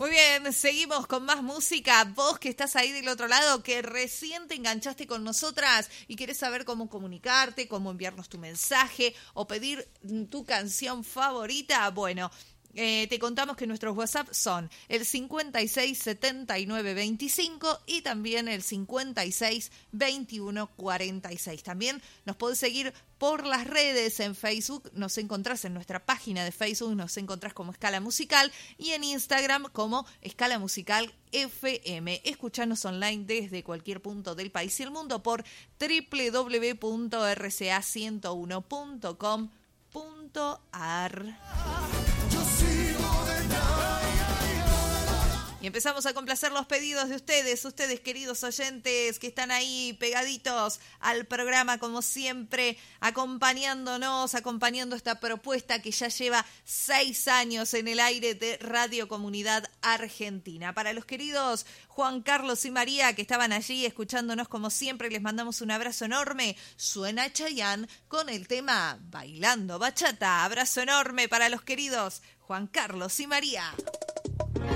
Muy bien, seguimos con más música. Vos que estás ahí del otro lado, que recién te enganchaste con nosotras y querés saber cómo comunicarte, cómo enviarnos tu mensaje o pedir tu canción favorita, bueno, te contamos que nuestros WhatsApp son el 56 79 25 y también el 56 21 46. También nos podés seguir por las redes en Facebook, nos encontrás en nuestra página de Facebook, nos encontrás como Escala Musical y en Instagram como Escala Musical FM. Escuchanos online desde cualquier punto del país y el mundo por www.rca101.com.ar. Y empezamos a complacer los pedidos de ustedes queridos oyentes que están ahí pegaditos al programa como siempre, acompañándonos, acompañando esta propuesta que ya lleva 6 años en el aire de Radio Comunidad Argentina. Para los queridos Juan Carlos y María que estaban allí escuchándonos como siempre, les mandamos un abrazo enorme. Suena Chayanne con el tema Bailando Bachata. Abrazo enorme para los queridos Juan Carlos y María.